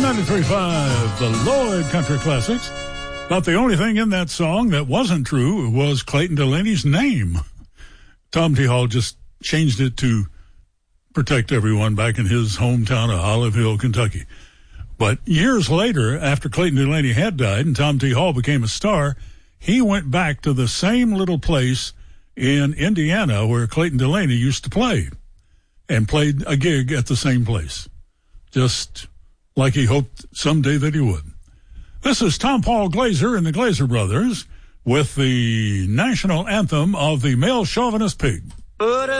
93.5, the Lord Country Classics. But the only thing in that song that wasn't true was Clayton Delaney's name. Tom T. Hall just changed it to protect everyone back in his hometown of Olive Hill, Kentucky. But years later, after Clayton Delaney had died and Tom T. Hall became a star, he went back to the same little place in Indiana where Clayton Delaney used to play and played a gig at the same place, just like he hoped someday that he would. This is Tom Paul Glaser and the Glaser Brothers with the national anthem of the male chauvinist pig.